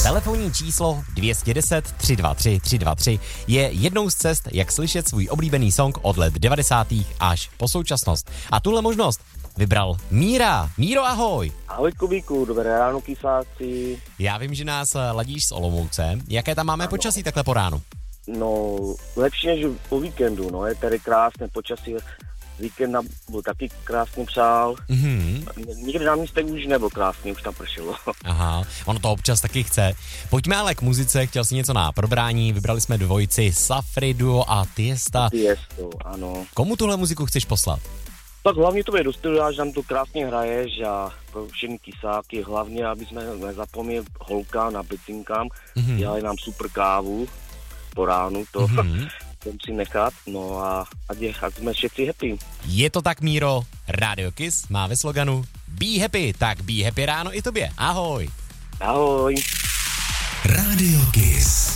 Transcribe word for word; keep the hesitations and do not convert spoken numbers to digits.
Telefonní číslo dvě stě deset tři dva tři tři dva tři je jednou z cest, jak slyšet svůj oblíbený song od let devadesátých až po současnost. A tuhle možnost vybral Míra. Míro, ahoj. Ahoj Kubíku, dobré ráno kysáci. Já vím, že nás ladíš z Olomouce. Jaké tam máme ano. počasí takhle po ránu? No, lepší než po víkendu, no, je tady krásné počasí. Víkend nám byl taky krásně přál. Mm-hmm. Nikdy na místech už nebyl krásně, už tam pršelo. Aha, ono to občas taky chce. Pojďme ale k muzice, chtěl jsi něco na probrání, vybrali jsme dvojici Safri Duo a Tiesta. Tiesto, ano. Komu tuhle muziku chceš poslat? Tak hlavně to je do studia, že nám to krásně hraješ a pro všechny kysáky, hlavně, aby jsme nezapomněli holka na pecinkám, mm-hmm. dělali nám super kávu po ránu, to mm-hmm. si nechat, no a ať, je, ať jsme všichni happy. Je to tak, Míro, Radio Kiss má ve sloganu Be happy, tak be happy ráno i tobě. Ahoj. Ahoj. Radio Kiss.